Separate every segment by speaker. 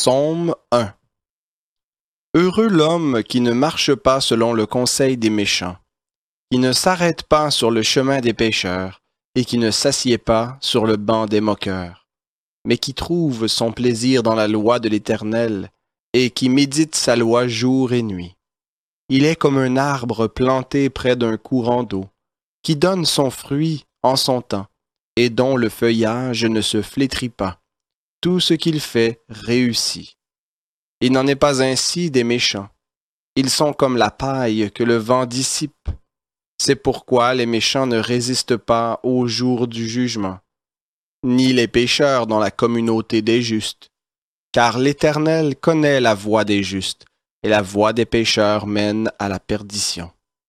Speaker 1: Psaume 1. Heureux l'homme qui ne marche pas selon le conseil des méchants, qui ne s'arrête pas sur le chemin des pécheurs, et qui ne s'assied pas sur le banc des moqueurs, mais qui trouve son plaisir dans la loi de l'Éternel, et qui médite sa loi jour et nuit. Il est comme un arbre planté près d'un courant d'eau, qui donne son fruit en son temps, et dont le feuillage ne se flétrit pas. Tout ce qu'il fait réussit. Il n'en est pas ainsi des méchants. Ils sont comme la paille que le vent dissipe. C'est pourquoi les méchants ne résistent pas au jour du jugement, ni les pécheurs dans la communauté des justes. Car l'Éternel connaît la voie des justes, et la voie des pécheurs mène à la perdition.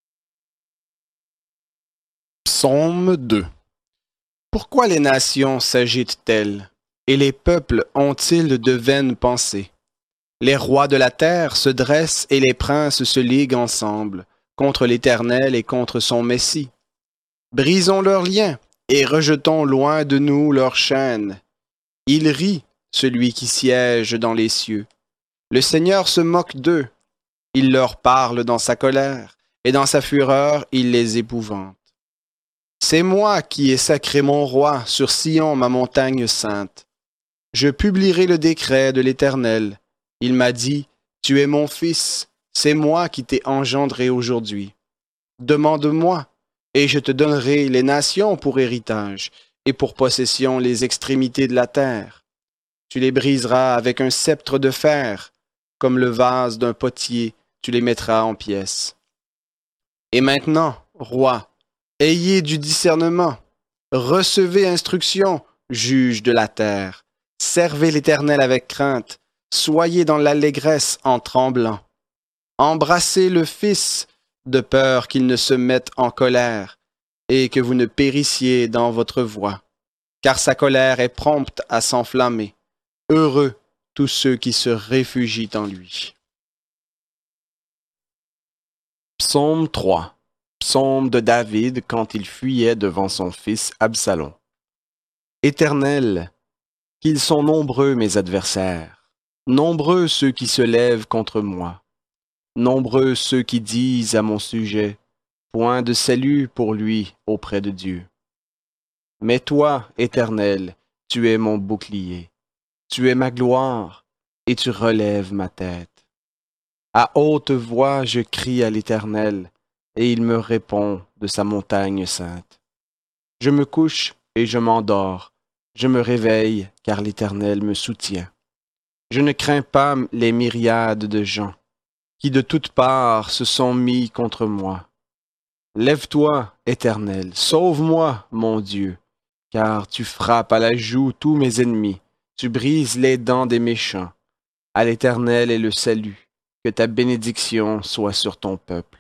Speaker 1: Psaume 2. Pourquoi les nations s'agitent-elles, et les peuples ont-ils de vaines pensées? Les rois de la terre se dressent et les princes se liguent ensemble, contre l'Éternel et contre son Messie. Brisons leurs liens et rejetons loin de nous leurs chaînes. Il rit, celui qui siège dans les cieux. Le Seigneur se moque d'eux. Il leur parle dans sa colère, et dans sa fureur il les épouvante. C'est moi qui ai sacré mon roi sur Sion, ma montagne sainte. Je publierai le décret de l'Éternel. Il m'a dit, tu es mon fils, c'est moi qui t'ai engendré aujourd'hui. Demande-moi, et je te donnerai les nations pour héritage, et pour possession les extrémités de la terre. Tu les briseras avec un sceptre de fer, comme le vase d'un potier, tu les mettras en pièces. Et maintenant, roi, ayez du discernement, recevez instruction, juge de la terre. Servez l'Éternel avec crainte, soyez dans l'allégresse en tremblant. Embrassez le Fils, de peur qu'il ne se mette en colère, et que vous ne périssiez dans votre voie, car sa colère est prompte à s'enflammer. Heureux tous ceux qui se réfugient en lui. Psaume 3. Psaume de David quand il fuyait devant son fils Absalom. Éternel, qu'ils sont nombreux mes adversaires, nombreux ceux qui se lèvent contre moi, nombreux ceux qui disent à mon sujet, point de salut pour lui auprès de Dieu. Mais toi, Éternel, tu es mon bouclier, tu es ma gloire, et tu relèves ma tête. À haute voix je crie à l'Éternel, et il me répond de sa montagne sainte. Je me couche et je m'endors. Je me réveille, car l'Éternel me soutient. Je ne crains pas les myriades de gens qui de toutes parts se sont mis contre moi. Lève-toi, Éternel, sauve-moi, mon Dieu, car tu frappes à la joue tous mes ennemis, tu brises les dents des méchants. À l'Éternel est le salut, que ta bénédiction soit sur ton peuple.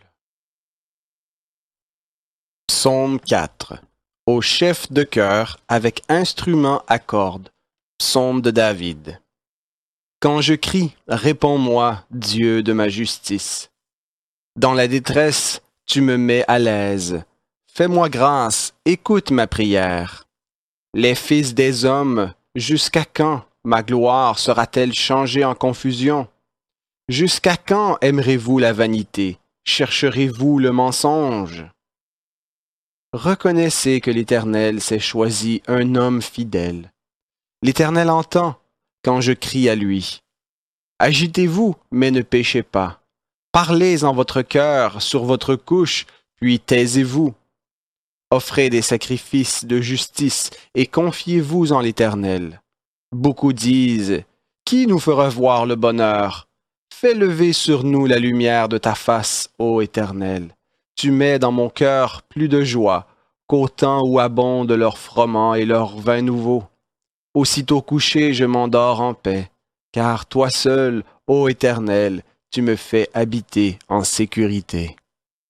Speaker 1: Psaume 4. Au chef de chœur, avec instrument à cordes, psaume de David. Quand je crie, réponds-moi, Dieu de ma justice. Dans la détresse, tu me mets à l'aise. Fais-moi grâce, écoute ma prière. Les fils des hommes, jusqu'à quand ma gloire sera-t-elle changée en confusion? Jusqu'à quand aimerez-vous la vanité? Chercherez-vous le mensonge? Reconnaissez que l'Éternel s'est choisi un homme fidèle. L'Éternel entend quand je crie à lui. Agitez-vous, mais ne péchez pas. Parlez en votre cœur, sur votre couche, puis taisez-vous. Offrez des sacrifices de justice et confiez-vous en l'Éternel. Beaucoup disent, qui nous fera voir le bonheur? Fais lever sur nous la lumière de ta face, ô Éternel. Tu mets dans mon cœur plus de joie qu'au temps où abondent leurs froment et leurs vins nouveaux. Aussitôt couché, je m'endors en paix, car toi seul, ô Éternel, tu me fais habiter en sécurité.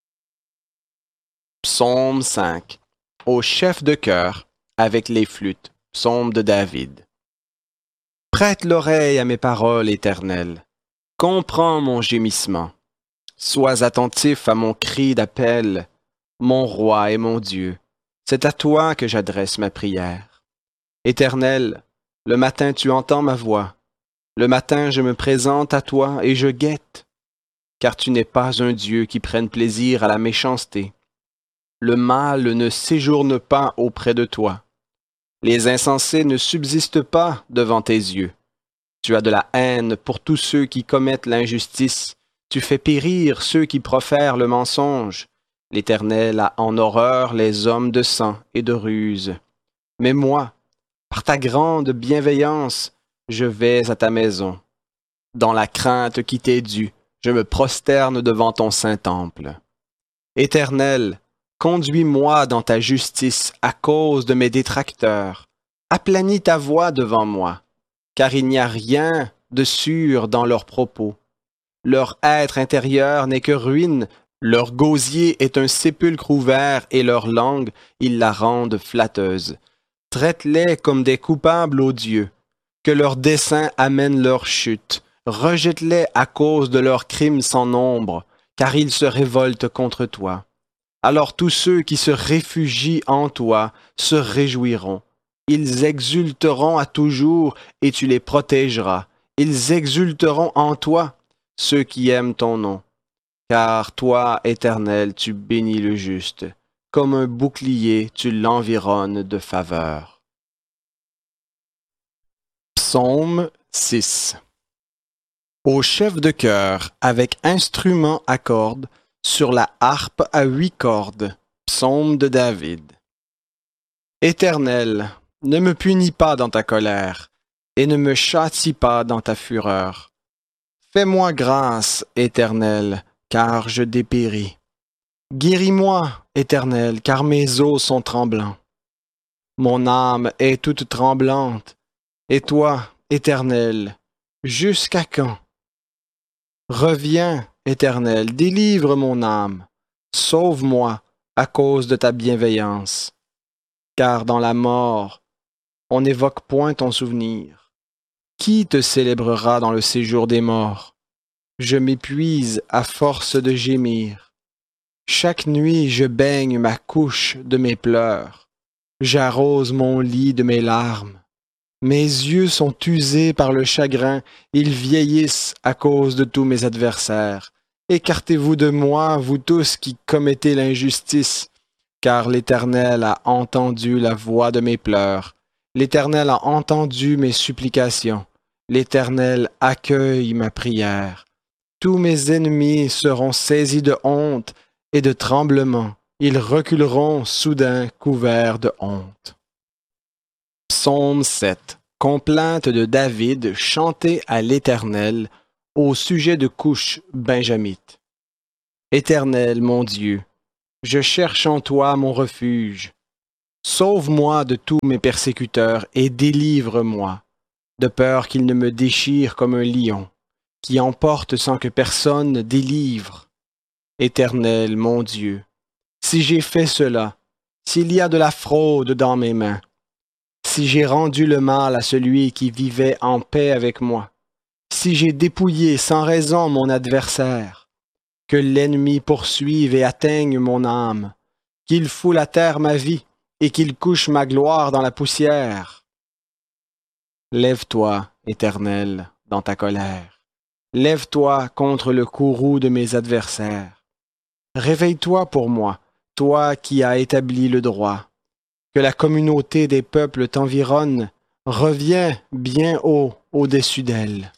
Speaker 1: Psaume 5. Au chef de chœur, avec les flûtes, psaume de David. Prête l'oreille à mes paroles, Éternel. Comprends mon gémissement. Sois attentif à mon cri d'appel, mon roi et mon Dieu. C'est à toi que j'adresse ma prière. Éternel, le matin tu entends ma voix. Le matin, je me présente à toi et je guette, car tu n'es pas un Dieu qui prenne plaisir à la méchanceté. Le mal ne séjourne pas auprès de toi. Les insensés ne subsistent pas devant tes yeux. Tu as de la haine pour tous ceux qui commettent l'injustice. Tu fais périr ceux qui profèrent le mensonge. L'Éternel a en horreur les hommes de sang et de ruse. Mais moi, par ta grande bienveillance, je vais à ta maison. Dans la crainte qui t'est due, je me prosterne devant ton saint temple. Éternel, conduis-moi dans ta justice à cause de mes détracteurs. Aplanis ta voix devant moi, car il n'y a rien de sûr dans leurs propos. Leur être intérieur n'est que ruine, leur gosier est un sépulcre ouvert et leur langue, ils la rendent flatteuse. Traite-les comme des coupables ô Dieu, que leurs desseins amènent leur chute. Rejette-les à cause de leurs crimes sans nombre, car ils se révoltent contre toi. Alors tous ceux qui se réfugient en toi se réjouiront. Ils exulteront à toujours et tu les protégeras. Ils exulteront en toi, ceux qui aiment ton nom. Car toi, Éternel, tu bénis le juste. Comme un bouclier, tu l'environnes de faveur. Psaume 6. Au chef de chœur, avec instrument à cordes, sur la harpe à 8 cordes, psaume de David. Éternel, ne me punis pas dans ta colère, et ne me châtie pas dans ta fureur. Fais-moi grâce, Éternel, car je dépéris. Guéris-moi, Éternel, car mes os sont tremblants. Mon âme est toute tremblante, et toi, Éternel, jusqu'à quand? Reviens, Éternel, délivre mon âme, sauve-moi à cause de ta bienveillance. Car dans la mort, on n'évoque point ton souvenir. Qui te célébrera dans le séjour des morts? Je m'épuise à force de gémir. Chaque nuit, je baigne ma couche de mes pleurs. J'arrose mon lit de mes larmes. Mes yeux sont usés par le chagrin, ils vieillissent à cause de tous mes adversaires. Écartez-vous de moi, vous tous qui commettez l'injustice, car l'Éternel a entendu la voix de mes pleurs. L'Éternel a entendu mes supplications. L'Éternel accueille ma prière. Tous mes ennemis seront saisis de honte et de tremblement. Ils reculeront soudain couverts de honte. Psaume 7. Complainte de David chantée à l'Éternel au sujet de couches benjamites. Éternel, mon Dieu, je cherche en toi mon refuge. Sauve-moi de tous mes persécuteurs et délivre-moi, de peur qu'ils ne me déchirent comme un lion, qui emporte sans que personne délivre. Éternel, mon Dieu, si j'ai fait cela, s'il y a de la fraude dans mes mains, si j'ai rendu le mal à celui qui vivait en paix avec moi, si j'ai dépouillé sans raison mon adversaire, que l'ennemi poursuive et atteigne mon âme, qu'il foule à terre ma vie et qu'il couche ma gloire dans la poussière. Lève-toi, Éternel, dans ta colère. Lève-toi contre le courroux de mes adversaires. Réveille-toi pour moi, toi qui as établi le droit. Que la communauté des peuples t'environne, reviens bien haut au-dessus d'elle.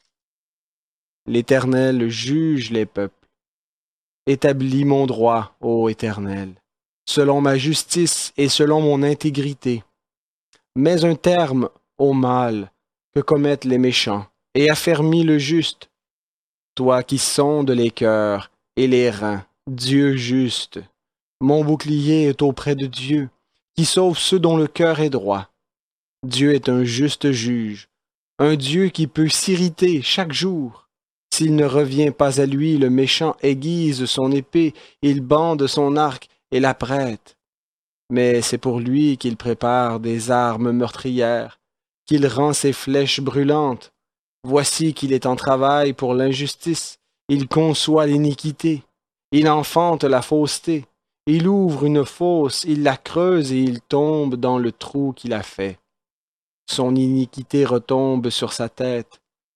Speaker 1: L'Éternel juge les peuples. Établis mon droit, ô Éternel, selon ma justice et selon mon intégrité. Mets un terme au mal que commettent les méchants, et affermis le juste. Toi qui sondes les cœurs et les reins, Dieu juste, mon bouclier est auprès de Dieu, qui sauve ceux dont le cœur est droit. Dieu est un juste juge, un Dieu qui peut s'irriter chaque jour. S'il ne revient pas à lui, le méchant aiguise son épée, il bande son arc et la prête. Mais c'est pour lui qu'il prépare des armes meurtrières, qu'il rend ses flèches brûlantes. Voici qu'il est en travail pour l'injustice, il conçoit l'iniquité, il enfante la fausseté. Il ouvre une fosse, il la creuse et il tombe dans le trou qu'il a fait. Son iniquité retombe sur sa tête.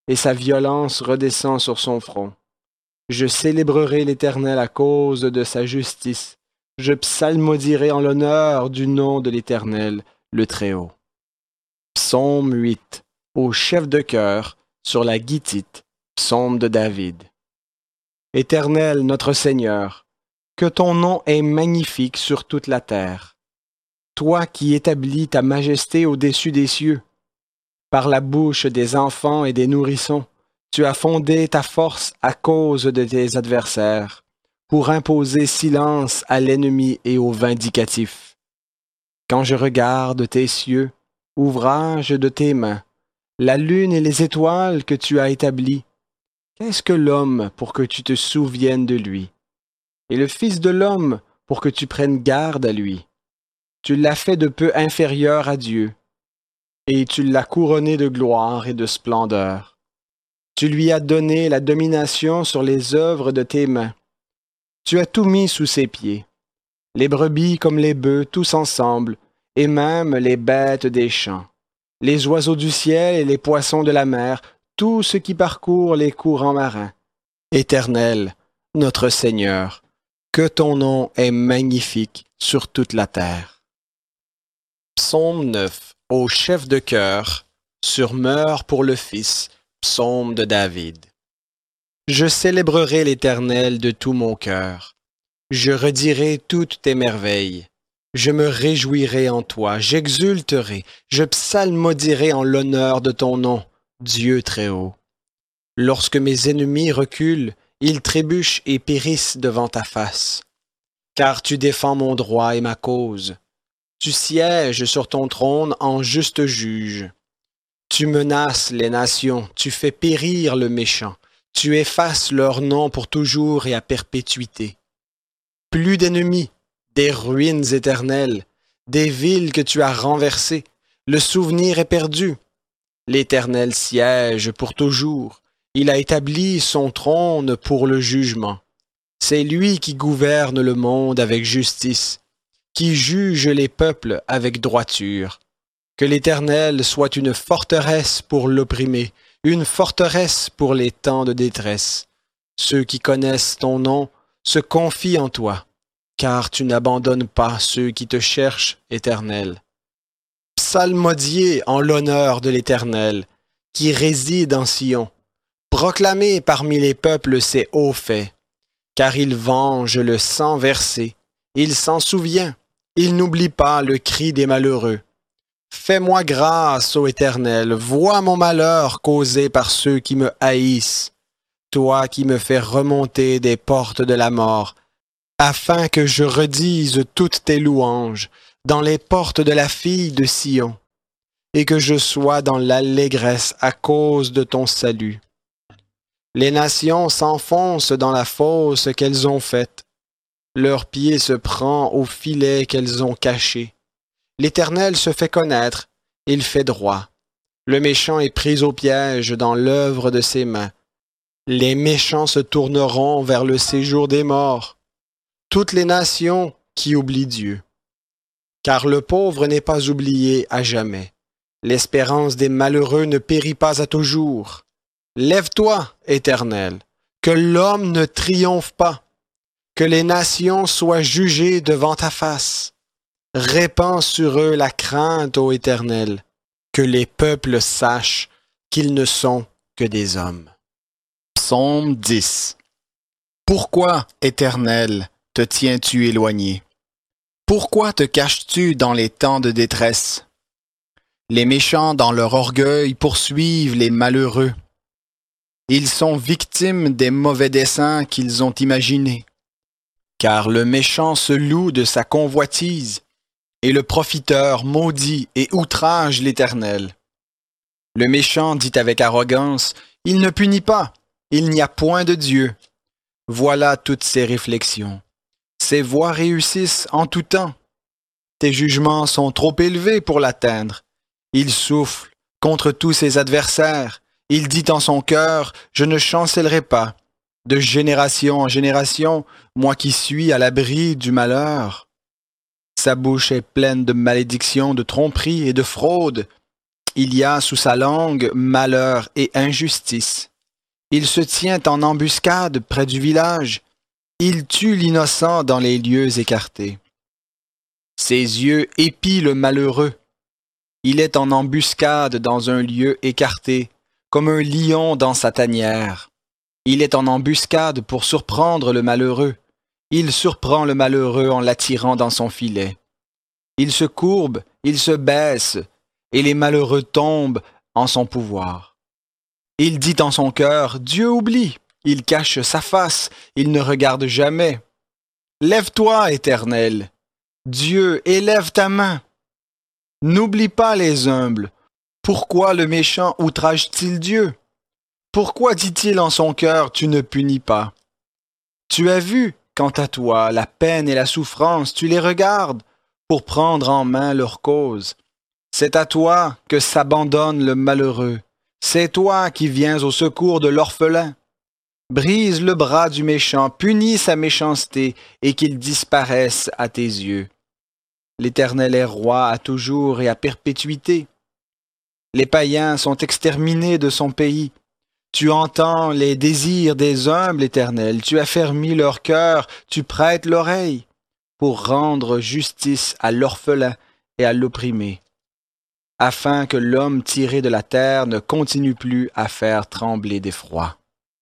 Speaker 1: et sa violence redescend sur son front. Je célébrerai l'Éternel à cause de sa justice. Je psalmodierai en l'honneur du nom de l'Éternel, le Très-Haut. Psaume 8. Au chef de chœur, sur la guitite, psaume de David. Éternel, notre Seigneur, que ton nom est magnifique sur toute la terre. Toi qui établis ta majesté au-dessus des cieux, par la bouche des enfants et des nourrissons, tu as fondé ta force à cause de tes adversaires, pour imposer silence à l'ennemi et au vindicatif. Quand je regarde tes cieux, ouvrage de tes mains, la lune et les étoiles que tu as établies, qu'est-ce que l'homme pour que tu te souviennes de lui, et le Fils de l'homme pour que tu prennes garde à lui? Tu l'as fait de peu inférieur à Dieu, et tu l'as couronné de gloire et de splendeur. Tu lui as donné la domination sur les œuvres de tes mains. Tu as tout mis sous ses pieds, les brebis comme les bœufs, tous ensemble, et même les bêtes des champs, les oiseaux du ciel et les poissons de la mer, tout ce qui parcourt les courants marins. Éternel, notre Seigneur, que ton nom est magnifique sur toute la terre. Psaume 9. Au chef de chœur, sur Meurs pour le Fils, psaume de David. Je célébrerai l'Éternel de tout mon cœur. Je redirai toutes tes merveilles. Je me réjouirai en toi, j'exulterai, je psalmodierai en l'honneur de ton nom, Dieu très haut. Lorsque mes ennemis reculent, ils trébuchent et périssent devant ta face. Car tu défends mon droit et ma cause. Tu sièges sur ton trône en juste juge. Tu menaces les nations, tu fais périr le méchant, tu effaces leur nom pour toujours et à perpétuité. Plus d'ennemis, des ruines éternelles, des villes que tu as renversées, le souvenir est perdu. L'Éternel siège pour toujours, il a établi son trône pour le jugement. C'est lui qui gouverne le monde avec justice, qui juge les peuples avec droiture. Que l'Éternel soit une forteresse pour l'opprimé, une forteresse pour les temps de détresse. Ceux qui connaissent ton nom se confient en toi, car tu n'abandonnes pas ceux qui te cherchent, Éternel. Psalmodiez en l'honneur de l'Éternel, qui réside en Sion. Proclamez parmi les peuples ses hauts faits, car il venge le sang versé, il s'en souvient, il n'oublie pas le cri des malheureux. Fais-moi grâce, ô Éternel, vois mon malheur causé par ceux qui me haïssent, toi qui me fais remonter des portes de la mort, afin que je redise toutes tes louanges dans les portes de la fille de Sion, et que je sois dans l'allégresse à cause de ton salut. Les nations s'enfoncent dans la fosse qu'elles ont faite, leur pied se prend au filet qu'elles ont caché. L'Éternel se fait connaître, il fait droit. Le méchant est pris au piège dans l'œuvre de ses mains. Les méchants se tourneront vers le séjour des morts. Toutes les nations qui oublient Dieu. Car le pauvre n'est pas oublié à jamais. L'espérance des malheureux ne périt pas à toujours. Lève-toi, Éternel, que l'homme ne triomphe pas, que les nations soient jugées devant ta face. Répands sur eux la crainte, ô Éternel, que les peuples sachent qu'ils ne sont que des hommes. Psaume 10. Pourquoi, Éternel, te tiens-tu éloigné? Pourquoi te caches-tu dans les temps de détresse? Les méchants, dans leur orgueil, poursuivent les malheureux. Ils sont victimes des mauvais desseins qu'ils ont imaginés. Car le méchant se loue de sa convoitise, et le profiteur maudit et outrage l'Éternel. Le méchant dit avec arrogance, « Il ne punit pas, il n'y a point de Dieu. » Voilà toutes ses réflexions. Ses voies réussissent en tout temps. Tes jugements sont trop élevés pour l'atteindre. Il souffle contre tous ses adversaires. Il dit en son cœur, « Je ne chancellerai pas. De génération en génération, moi qui suis à l'abri du malheur. » Sa bouche est pleine de malédictions, de tromperies et de fraudes. Il y a sous sa langue malheur et injustice. Il se tient en embuscade près du village. Il tue l'innocent dans les lieux écartés. Ses yeux épient le malheureux. Il est en embuscade dans un lieu écarté, comme un lion dans sa tanière. Il est en embuscade pour surprendre le malheureux. Il surprend le malheureux en l'attirant dans son filet. Il se courbe, il se baisse, et les malheureux tombent en son pouvoir. Il dit en son cœur, Dieu oublie. Il cache sa face, il ne regarde jamais. Lève-toi, Éternel. Dieu, élève ta main. N'oublie pas les humbles. Pourquoi le méchant outrage-t-il Dieu? Pourquoi dit-il en son cœur, tu ne punis pas? Tu as vu, quant à toi, la peine et la souffrance, tu les regardes pour prendre en main leur cause. C'est à toi que s'abandonne le malheureux. C'est toi qui viens au secours de l'orphelin. Brise le bras du méchant, punis sa méchanceté, et qu'il disparaisse à tes yeux. L'Éternel est roi à toujours et à perpétuité. Les païens sont exterminés de son pays. Tu entends les désirs des humbles, Éternel, tu affermis leur cœur, tu prêtes l'oreille, pour rendre justice à l'orphelin et à l'opprimé, afin que l'homme tiré de la terre ne continue plus à faire trembler d'effroi.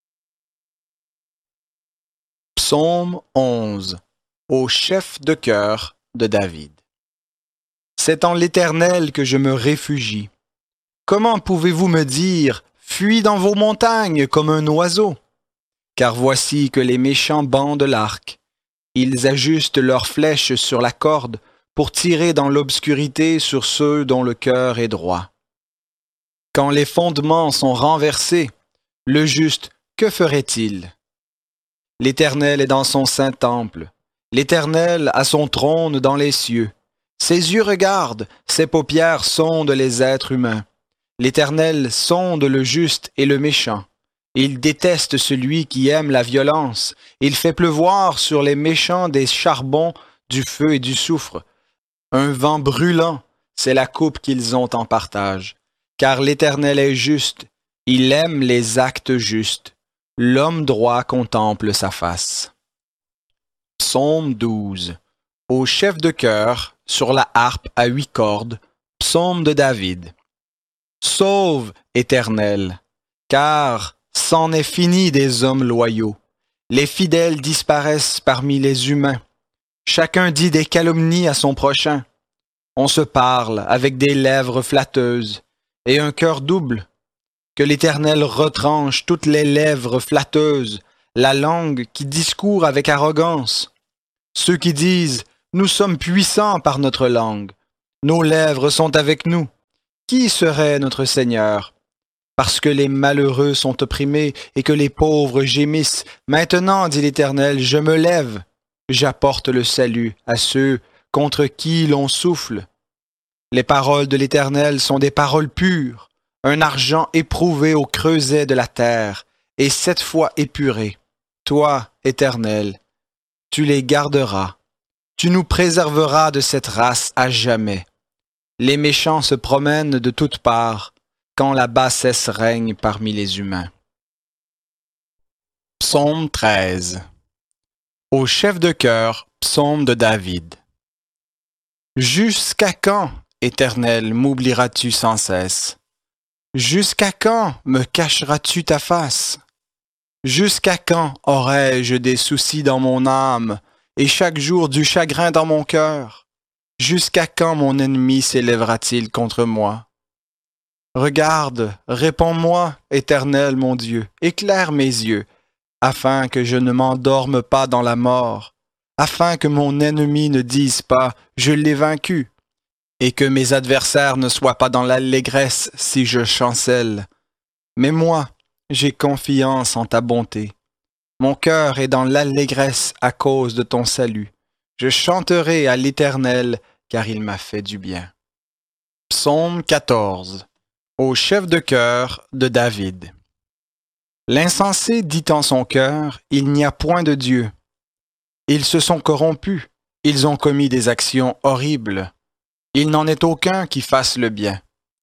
Speaker 1: Psaume 11. Au chef de chœur de David. C'est en l'Éternel que je me réfugie. Comment pouvez-vous me dire, fuis dans vos montagnes comme un oiseau? Car voici que les méchants bandent l'arc. Ils ajustent leurs flèches sur la corde pour tirer dans l'obscurité sur ceux dont le cœur est droit. Quand les fondements sont renversés, le juste, que ferait-il? L'Éternel est dans son saint temple. L'Éternel a son trône dans les cieux. Ses yeux regardent, ses paupières sondent les êtres humains. L'Éternel sonde le juste et le méchant. Il déteste celui qui aime la violence. Il fait pleuvoir sur les méchants des charbons, du feu et du soufre. Un vent brûlant, c'est la coupe qu'ils ont en partage. Car l'Éternel est juste, il aime les actes justes. L'homme droit contemple sa face. Psaume 12. Au chef de chœur, sur la harpe à 8 cordes, psaume de David. Sauve, Éternel, car c'en est fini des hommes loyaux. Les fidèles disparaissent parmi les humains. Chacun dit des calomnies à son prochain. On se parle avec des lèvres flatteuses et un cœur double. Que l'Éternel retranche toutes les lèvres flatteuses, la langue qui discourt avec arrogance. Ceux qui disent « Nous sommes puissants par notre langue. Nos lèvres sont avec nous. » Qui serait notre Seigneur? Parce que les malheureux sont opprimés et que les pauvres gémissent. Maintenant, dit l'Éternel, je me lève. J'apporte le salut à ceux contre qui l'on souffle. Les paroles de l'Éternel sont des paroles pures, un argent éprouvé au creuset de la terre, et 7 fois épuré. Toi, Éternel, tu les garderas. Tu nous préserveras de cette race à jamais. Les méchants se promènent de toutes parts, quand la bassesse règne parmi les humains. Psaume 13. Au chef de chœur, psaume de David. Jusqu'à quand, Éternel, m'oublieras-tu sans cesse? Jusqu'à quand me cacheras-tu ta face? Jusqu'à quand aurai-je des soucis dans mon âme et chaque jour du chagrin dans mon cœur? Jusqu'à quand mon ennemi s'élèvera-t-il contre moi? Regarde, réponds-moi, Éternel mon Dieu, éclaire mes yeux, afin que je ne m'endorme pas dans la mort, afin que mon ennemi ne dise pas « je l'ai vaincu », et que mes adversaires ne soient pas dans l'allégresse si je chancelle. Mais moi, j'ai confiance en ta bonté. Mon cœur est dans l'allégresse à cause de ton salut. Je chanterai à l'Éternel, car il m'a fait du bien. Psaume 14. Au chef de chœur de David. L'insensé dit en son cœur, il n'y a point de Dieu. Ils se sont corrompus, ils ont commis des actions horribles. Il n'en est aucun qui fasse le bien.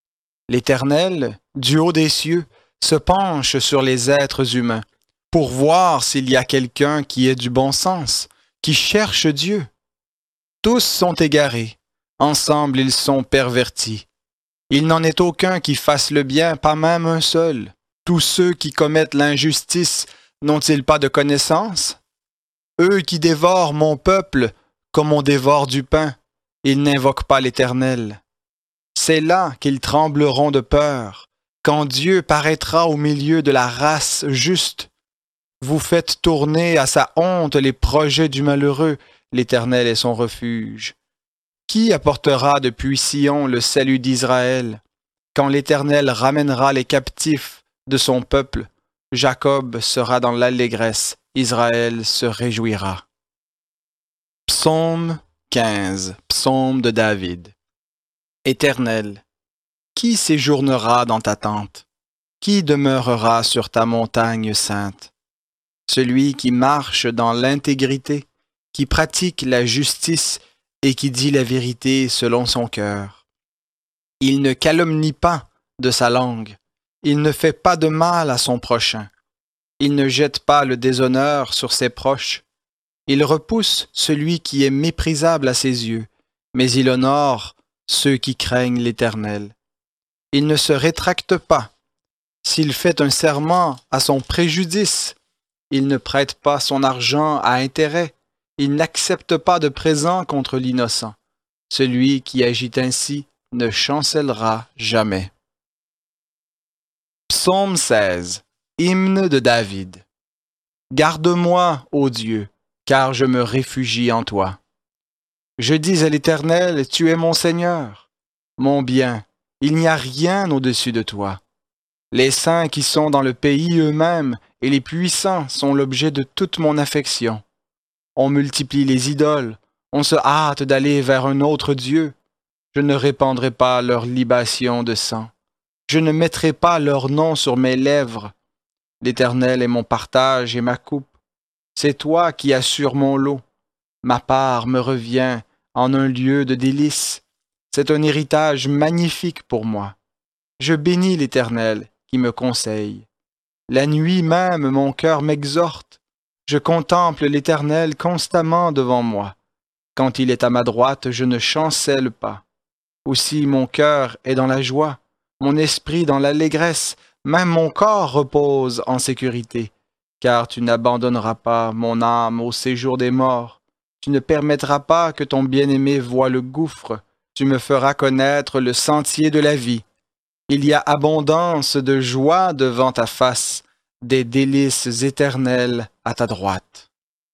Speaker 1: L'Éternel, du haut des cieux, se penche sur les êtres humains pour voir s'il y a quelqu'un qui ait du bon sens, qui cherche Dieu. Tous sont égarés, ensemble ils sont pervertis. Il n'en est aucun qui fasse le bien, pas même un seul. Tous ceux qui commettent l'injustice n'ont-ils pas de connaissance? Eux qui dévorent mon peuple comme on dévore du pain, ils n'invoquent pas l'Éternel. C'est là qu'ils trembleront de peur, quand Dieu paraîtra au milieu de la race juste. Vous faites tourner à sa honte les projets du malheureux, l'Éternel est son refuge. Qui apportera depuis Sion le salut d'Israël? Quand l'Éternel ramènera les captifs de son peuple, Jacob sera dans l'allégresse, Israël se réjouira. Psaume 15, psaume de David. Éternel, qui séjournera dans ta tente? Qui demeurera sur ta montagne sainte? Celui qui marche dans l'intégrité, qui pratique la justice et qui dit la vérité selon son cœur. Il ne calomnie pas de sa langue, il ne fait pas de mal à son prochain, il ne jette pas le déshonneur sur ses proches, il repousse celui qui est méprisable à ses yeux, mais il honore ceux qui craignent l'Éternel. Il ne se rétracte pas. S'il fait un serment à son préjudice, il ne prête pas son argent à intérêt, il n'accepte pas de présent contre l'innocent. Celui qui agit ainsi ne chancellera jamais. Psaume 16, hymne de David. Garde-moi, ô Dieu, car je me réfugie en toi. Je dis à l'Éternel, tu es mon Seigneur, mon bien, il n'y a rien au-dessus de toi. Les saints qui sont dans le pays eux-mêmes et les puissants sont l'objet de toute mon affection. On multiplie les idoles, on se hâte d'aller vers un autre Dieu. Je ne répandrai pas leur libation de sang. Je ne mettrai pas leur nom sur mes lèvres. L'Éternel est mon partage et ma coupe. C'est toi qui assures mon lot. Ma part me revient en un lieu de délices. C'est un héritage magnifique pour moi. Je bénis l'Éternel qui me conseille. La nuit même, mon cœur m'exhorte. Je contemple l'Éternel constamment devant moi. Quand il est à ma droite, je ne chancelle pas. Aussi mon cœur est dans la joie, mon esprit dans l'allégresse, même mon corps repose en sécurité. Car tu n'abandonneras pas mon âme au séjour des morts. Tu ne permettras pas que ton bien-aimé voie le gouffre. Tu me feras connaître le sentier de la vie. Il y a abondance de joie devant ta face, des délices éternelles à ta droite.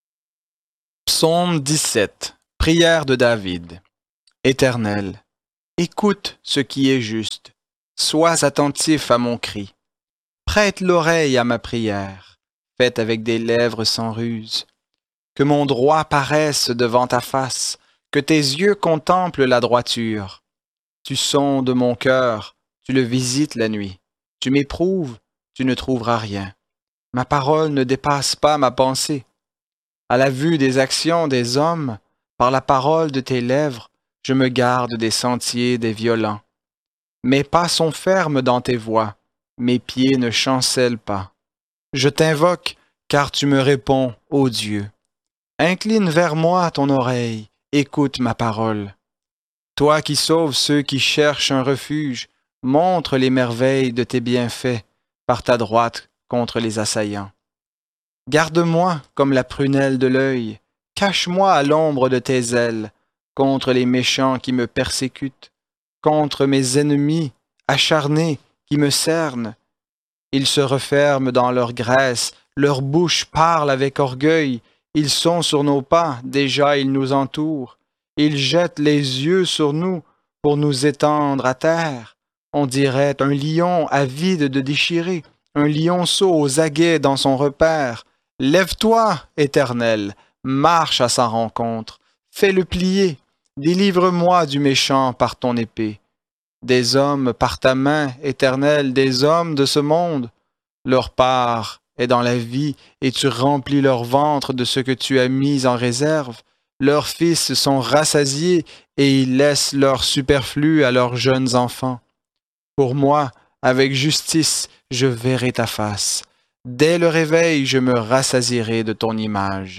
Speaker 1: Psaume 17, prière de David. Éternel, écoute ce qui est juste. Sois attentif à mon cri. Prête l'oreille à ma prière, faite avec des lèvres sans ruse. Que mon droit paraisse devant ta face, que tes yeux contemplent la droiture. Tu sondes mon cœur, tu le visites la nuit. Tu m'éprouves, tu ne trouveras rien. Ma parole ne dépasse pas ma pensée. À la vue des actions des hommes, par la parole de tes lèvres, je me garde des sentiers des violents. Mes pas sont fermes dans tes voies, mes pieds ne chancellent pas. Je t'invoque, car tu me réponds, ô Dieu. Incline vers moi ton oreille, écoute ma parole. Toi qui sauves ceux qui cherchent un refuge, montre les merveilles de tes bienfaits par ta droite contre les assaillants. Garde-moi comme la prunelle de l'œil, cache-moi à l'ombre de tes ailes, contre les méchants qui me persécutent, contre mes ennemis acharnés qui me cernent. Ils se referment dans leur graisse, leur bouche parle avec orgueil, ils sont sur nos pas, déjà ils nous entourent. Ils jettent les yeux sur nous pour nous étendre à terre. On dirait un lion avide de déchirer, un lionceau aux aguets dans son repaire. Lève-toi, Éternel, marche à sa rencontre, fais-le plier, délivre-moi du méchant par ton épée. Des hommes par ta main, Éternel, des hommes de ce monde, leur part est dans la vie, et tu remplis leur ventre de ce que tu as mis en réserve. Leurs fils sont rassasiés, et ils laissent leur superflu à leurs jeunes enfants. Pour moi, avec justice, je verrai ta face. Dès le réveil, je me rassasierai de ton image.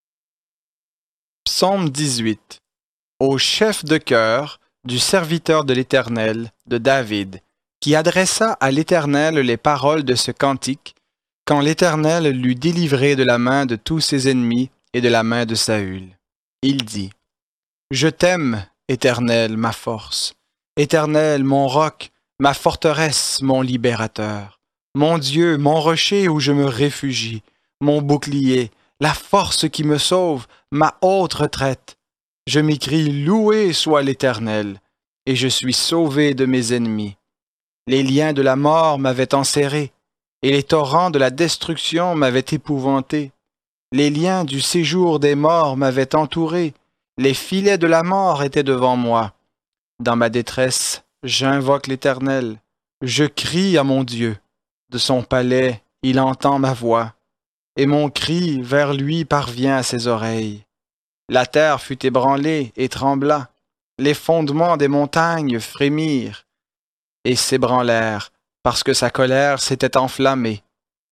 Speaker 1: Psaume 18. Au chef de chœur du serviteur de l'Éternel, de David, qui adressa à l'Éternel les paroles de ce cantique, quand l'Éternel l'eut délivré de la main de tous ses ennemis et de la main de Saül. Il dit, Je t'aime, Éternel, ma force, Éternel, mon roc, ma forteresse, mon libérateur, mon Dieu, mon rocher où je me réfugie, mon bouclier, la force qui me sauve, ma haute retraite. Je m'écrie, loué soit l'Éternel, et je suis sauvé de mes ennemis. Les liens de la mort m'avaient enserré, et les torrents de la destruction m'avaient épouvanté. Les liens du séjour des morts m'avaient entouré, les filets de la mort étaient devant moi. Dans ma détresse, j'invoque l'Éternel, je crie à mon Dieu. De son palais, il entend ma voix, et mon cri vers lui parvient à ses oreilles. La terre fut ébranlée et trembla, les fondements des montagnes frémirent et s'ébranlèrent, parce que sa colère s'était enflammée.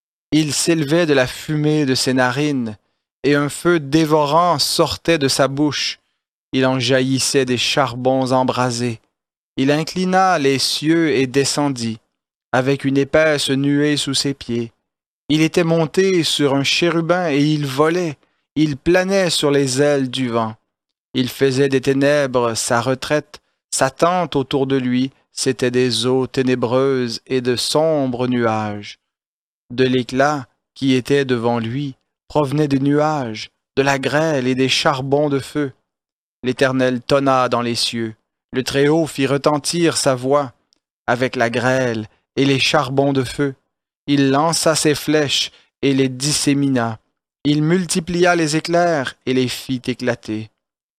Speaker 1: Il s'élevait de la fumée de ses narines, et un feu dévorant sortait de sa bouche. Il en jaillissait des charbons embrasés. Il inclina les cieux et descendit, avec une épaisse nuée sous ses pieds. Il était monté sur un chérubin et il volait. Il planait sur les ailes du vent. Il faisait des ténèbres sa retraite, sa tente autour de lui, c'étaient des eaux ténébreuses et de sombres nuages. De l'éclat qui était devant lui provenait des nuages, de la grêle et des charbons de feu. L'Éternel tonna dans les cieux, le Très-Haut fit retentir sa voix, avec la grêle et les charbons de feu. Il lança ses flèches et les dissémina. Il multiplia les éclairs et les fit éclater.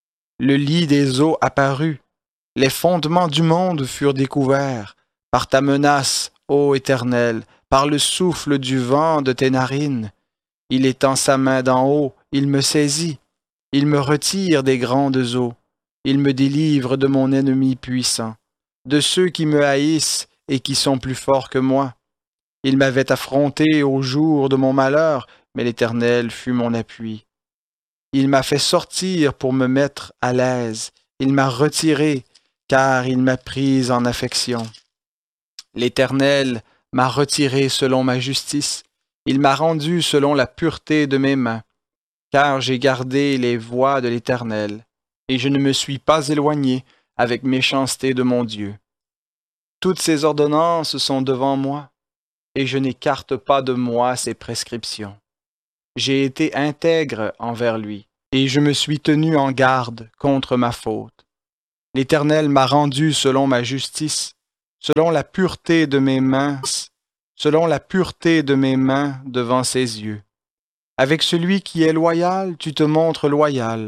Speaker 1: Le lit des eaux apparut. Les fondements du monde furent découverts. Par ta menace, ô Éternel, par le souffle du vent de tes narines. Il étend sa main d'en haut, il me saisit. Il me retire des grandes eaux. Il me délivre de mon ennemi puissant, de ceux qui me haïssent et qui sont plus forts que moi. Il m'avait affronté au jour de mon malheur, mais l'Éternel fut mon appui. Il m'a fait sortir pour me mettre à l'aise. Il m'a retiré, car il m'a pris en affection. L'Éternel m'a retiré selon ma justice. Il m'a rendu selon la pureté de mes mains, car j'ai gardé les voies de l'Éternel, et je ne me suis pas éloigné avec méchanceté de mon Dieu. Toutes ses ordonnances sont devant moi, et je n'écarte pas de moi ses prescriptions. J'ai été intègre envers lui, et je me suis tenu en garde contre ma faute. L'Éternel m'a rendu selon ma justice, selon la pureté de mes mains, devant ses yeux. Avec celui qui est loyal, tu te montres loyal.